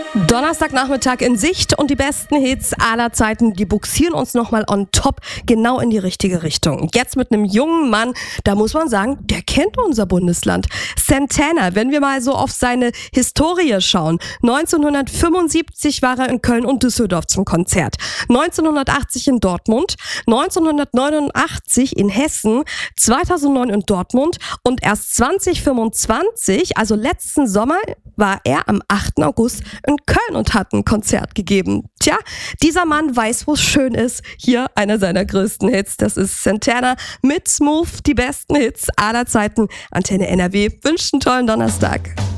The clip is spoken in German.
Donnerstagnachmittag in Sicht und die besten Hits aller Zeiten, die buxieren uns nochmal on top genau in die richtige Richtung. Jetzt mit einem jungen Mann, da muss man sagen, der kennt unser Bundesland. Santana, wenn wir mal so auf seine Historie schauen. 1975 war er in Köln und Düsseldorf zum Konzert. 1980 in Dortmund, 1989 in Hessen, 2009 in Dortmund und erst 2025, also letzten Sommer, war er am 8. August in Köln und hat ein Konzert gegeben. Tja, dieser Mann weiß, wo es schön ist. Hier einer seiner größten Hits. Das ist Santana mit Smooth, die besten Hits aller Zeiten. Antenne NRW wünscht einen tollen Donnerstag.